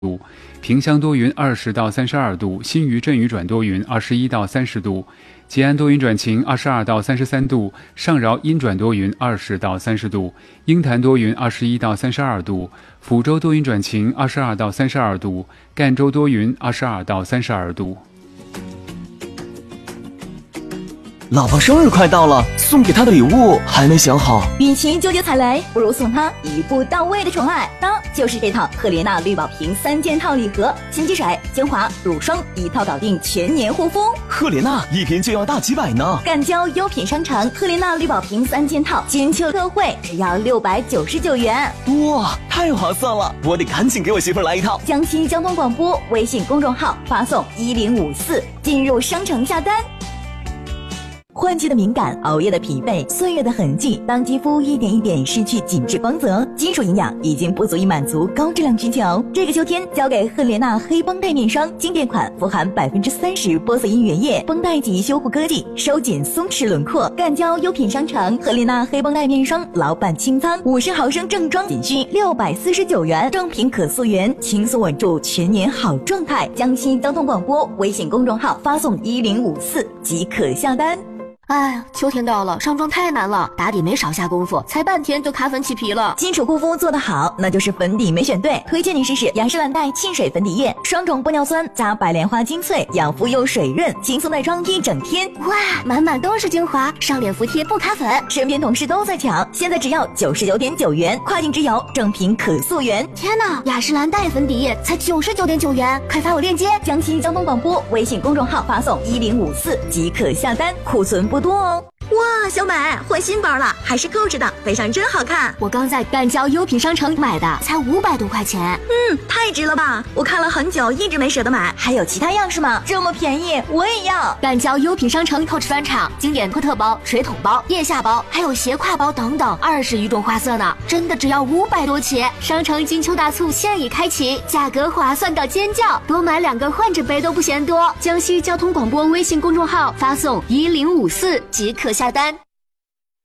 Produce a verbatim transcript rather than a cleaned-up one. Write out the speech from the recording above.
度，萍乡多云二十到三十二度，新余阵雨转多云二十一到三十度，吉安多云转晴二十二到三十三度，上饶阴转多云二十到三十度，鹰潭多云二十一到三十二度，抚州多云转晴二十二到三十二度，赣州多云二十二到三十二度。 老婆生日快到了，送给她的礼物还没想好。 与其纠结踩雷，不如送她一步到位的宠爱。当就是这套赫莲娜绿宝瓶三件套礼盒，洗肌水、精华、乳霜一套搞定全年护肤。 赫莲娜一瓶就要大几百呢。 赣交优品商城赫莲娜绿宝瓶三件套金秋特惠，只要六百九十九元。 哇，太划算了！我得赶紧给我媳妇儿来一套。 江西交通广播微信公众号发送一零五四进入商城下单。换季的敏感，熬夜的疲惫，岁月的痕迹，当肌肤一点一点失去紧致光泽，金属营养已经不足以满足高质量需求。这个秋天交给赫莲娜黑绷带面霜，经典款富含百分之三十玻色因原液，绷带级修护科技，收紧松弛轮廓。赣交优品商城赫莲娜黑绷带面霜老版清仓，五十毫升正装仅需六百四十九元，正品可溯源，轻松稳住全年好状态。江西交通广播微信公众号发送一零五四即可下单。 哎，秋天到了，上妆太难了，打底没少下功夫，才半天就卡粉起皮了。 基础护肤做得好，那就是粉底没选对。推荐你试试雅诗兰黛沁水粉底液，双种玻尿酸加白莲花精粹，养肤又水润，轻松带妆一整天。 哇，满满都是精华，上脸服帖不卡粉。 身边同事都在抢，现在只要九十九点九元，跨境直邮，正品可溯源。 天哪，雅诗兰黛粉底液才九十九点九元，快发我链接。 江西交通广播微信公众号发送一零五四即可下单，库存不多哦。哇，小美换新包了，还是购置的，背上真好看。 我刚在赣交优品商城买的，才五百多块钱。 嗯，太值了吧！我看了很久，一直没舍得买。还有其他样式吗？这么便宜，我也要。 赣交优品商城 Coach 专场经典托特包、水桶包、腋下包，还有斜挎包等等，二十余种花色呢，真的只要五百多起。商城金秋大促现已开启，价格划算到尖叫，多买两个换着背都不嫌多。江西交通广播微信公众号发送一零五四即可下单。